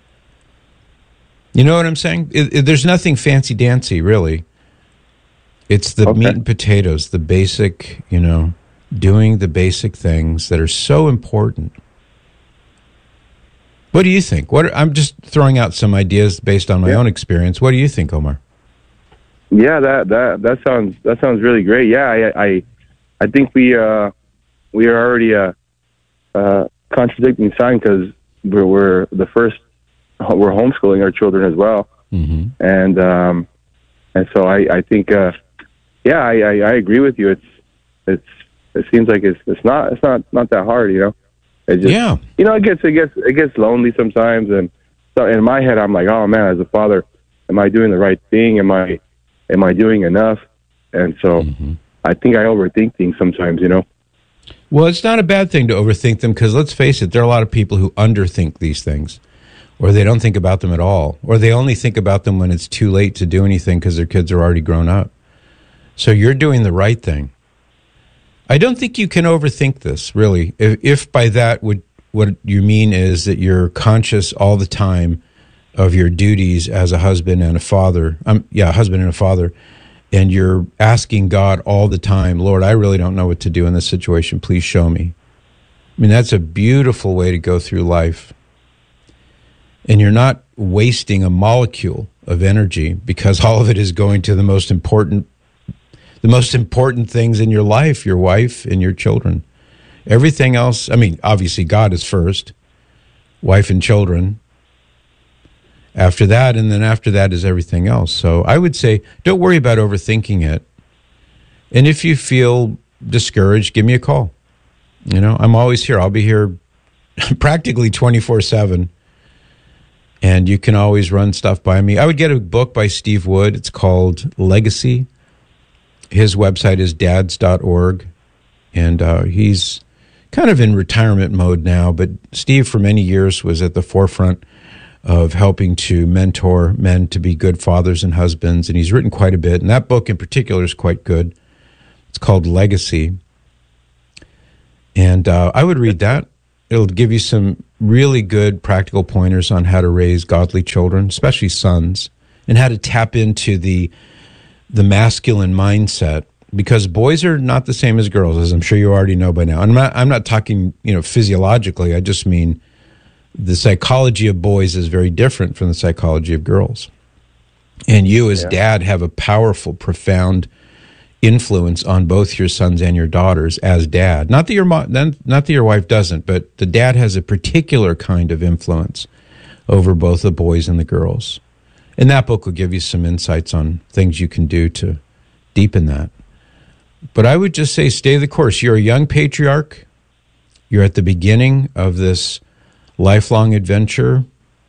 S11: You know what I'm saying? It, it, there's nothing fancy-dancy, really. It's the okay. meat and potatoes, the basic, you know, doing the basic things that are so important. What do you think? What I'm just throwing out some ideas based on my yeah. own experience. What do you think, Omar?
S20: Yeah, that that that sounds that sounds really great. Yeah, I I, I think we uh we are already a uh, uh, contradicting sign, because we're, we're the first we're homeschooling our children as well,
S11: mm-hmm.
S20: and um and so I I think uh yeah I, I I agree with you. It's it's it seems like it's it's not it's not not that hard, you know. It just,
S11: yeah,
S20: you know, it gets it gets it gets lonely sometimes, and so in my head I'm like, oh man, as a father, am I doing the right thing? Am I Am I doing enough? And so mm-hmm. I think I overthink things sometimes, you know.
S11: Well, it's not a bad thing to overthink them, because let's face it, there are a lot of people who underthink these things, or they don't think about them at all, or they only think about them when it's too late to do anything because their kids are already grown up. So you're doing the right thing. I don't think you can overthink this, really. If, if by that would, what you mean is that you're conscious all the time of your duties as a husband and a father, um, yeah, husband and a father, and you're asking God all the time, Lord, I really don't know what to do in this situation. Please show me. I mean, that's a beautiful way to go through life. And you're not wasting a molecule of energy, because all of it is going to the most important, the most important things in your life, your wife and your children. Everything else, I mean, obviously God is first, wife and children after that, and then after that is everything else. So I would say, don't worry about overthinking it. And if you feel discouraged, give me a call. You know, I'm always here. I'll be here practically twenty-four seven. And you can always run stuff by me. I would get a book by Steve Wood. It's called Legacy. His website is dads dot org. And uh, he's kind of in retirement mode now, but Steve for many years was at the forefront of helping to mentor men to be good fathers and husbands, and he's written quite a bit, and that book in particular is quite good. It's called Legacy, and uh, I would read that. It'll give you some really good practical pointers on how to raise godly children, especially sons, and how to tap into the the masculine mindset, because boys are not the same as girls, as I'm sure you already know by now. And I'm not, I'm not talking, you know, physiologically. I just mean the psychology of boys is very different from the psychology of girls. And you as yeah. dad have a powerful, profound influence on both your sons and your daughters as dad. Not that your mo- not that your wife doesn't, but the dad has a particular kind of influence over both the boys and the girls. And that book will give you some insights on things you can do to deepen that. But I would just say stay the course. You're a young patriarch. You're at the beginning of this lifelong adventure.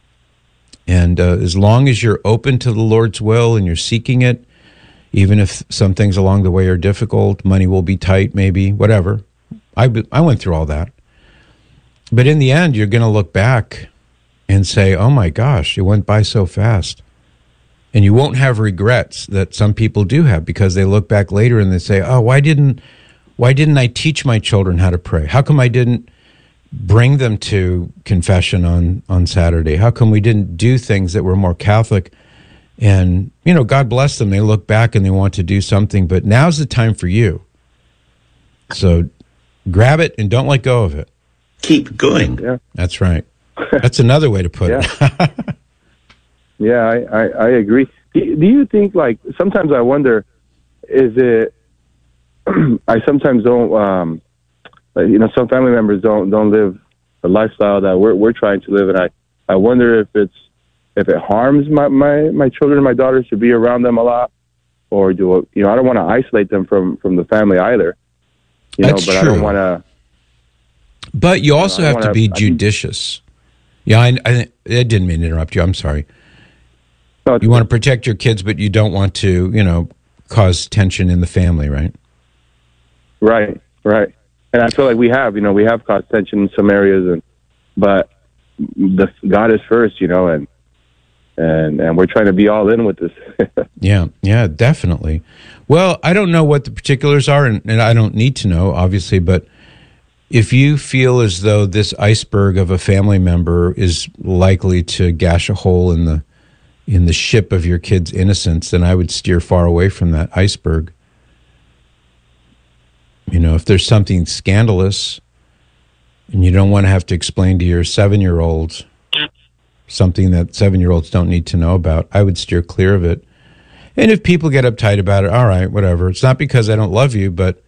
S11: And uh, as long as you're open to the Lord's will and you're seeking it, even if some things along the way are difficult, money will be tight, maybe, whatever. I, I went through all that. But in the end, you're going to look back and say, oh my gosh, it went by so fast. And you won't have regrets that some people do have, because they look back later and they say, oh, why didn't why didn't I teach my children how to pray? How come I didn't bring them to confession on, on Saturday? How come we didn't do things that were more Catholic? And, you know, God bless them. They look back and they want to do something, but now's the time for you. So grab it and don't let go of it.
S21: Keep going.
S20: Yeah.
S11: That's right. That's another way to put
S20: yeah.
S11: it.
S20: yeah, I, I, I agree. Do, do you think, like, sometimes I wonder, is it, I sometimes don't, um, you know, some family members don't, don't live the lifestyle that we're, we're trying to live. And I, I wonder if it's, if it harms my, my, my children and my daughters to be around them a lot, or do it, you know, I don't want to isolate them from, from the family either, you
S11: That's
S20: know, but
S11: true.
S20: I don't want to.
S11: But you also
S20: you know,
S11: have to be judicious. Yeah, I, I, I didn't mean to interrupt you. I'm sorry.
S20: No,
S11: you want to protect your kids, but you don't want to, you know, cause tension in the family, right?
S20: Right, right. And I feel like we have, you know, we have caused tension in some areas, and but the God is first, you know, and and and we're trying to be all in with this.
S11: yeah, yeah, definitely. Well, I don't know what the particulars are, and, and I don't need to know, obviously, but if you feel as though this iceberg of a family member is likely to gash a hole in the in the ship of your kid's innocence, then I would steer far away from that iceberg. You know, if there's something scandalous and you don't want to have to explain to your seven-year-olds something that seven-year-olds don't need to know about, I would steer clear of it. And if people get uptight about it, all right, whatever. It's not because I don't love you, but,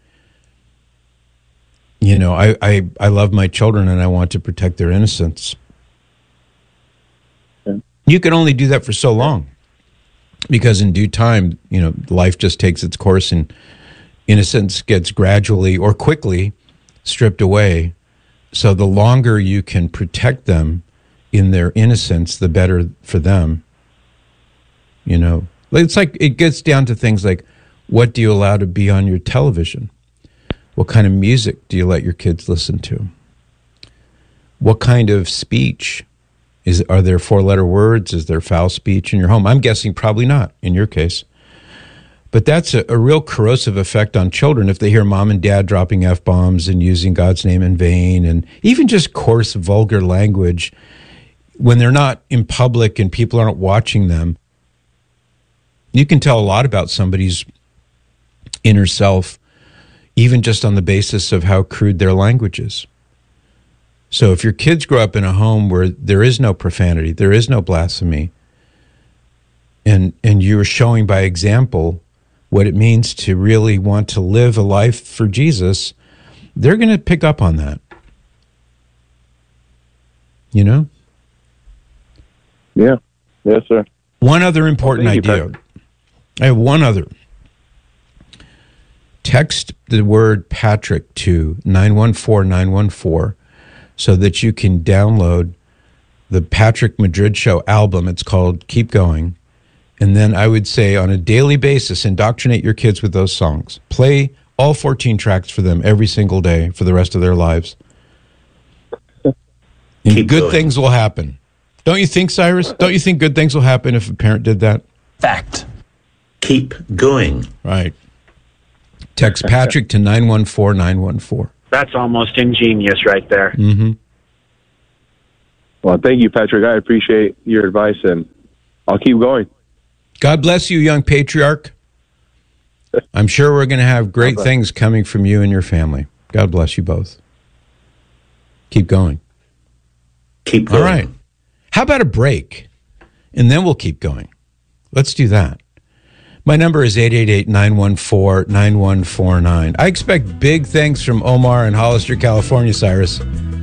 S11: you know, I, I, I love my children and I want to protect their innocence. Yeah. You can only do that for so long, because in due time, you know, life just takes its course and innocence gets gradually or quickly stripped away. So the longer you can protect them in their innocence, the better for them. You know, it's like, it gets down to things like, what do you allow to be on your television? What kind of music do you let your kids listen to? What kind of speech? Is, are there four-letter words? Is there foul speech in your home? I'm guessing probably not in your case. But that's a, a real corrosive effect on children if they hear mom and dad dropping F-bombs and using God's name in vain, and even just coarse, vulgar language when they're not in public and people aren't watching them. You can tell a lot about somebody's inner self, even just on the basis of how crude their language is. So if your kids grow up in a home where there is no profanity, there is no blasphemy, and and you're showing by example what it means to really want to live a life for Jesus, they're going to pick up on that. You know?
S20: Yeah. Yes, sir.
S11: One other important
S20: well,
S11: idea.
S20: You,
S11: I have one other. Text the word Patrick to nine one four nine one four so that you can download the Patrick Madrid Show album. It's called Keep Going. And then I would say on a daily basis, indoctrinate your kids with those songs. Play all fourteen tracts for them every single day for the rest of their lives. And
S21: Keep
S11: good
S21: going.
S11: things will happen. Don't you think, Cyrus? Don't you think good things will happen if a parent did that?
S21: Fact. Keep going.
S11: Right. Text Patrick to nine one four nine one four.
S22: That's almost ingenious right there.
S11: Mm-hmm.
S20: Well, thank you, Patrick. I appreciate your advice, and I'll keep going.
S11: God bless you, young patriarch. I'm sure we're going to have great things coming from you and your family. God bless you both. Keep going.
S21: Keep going.
S11: All right. How about a break? And then we'll keep going. Let's do that. My number is eight eight eight, nine one four, nine one four nine. I expect big things from Omar in Hollister, California, Cyrus.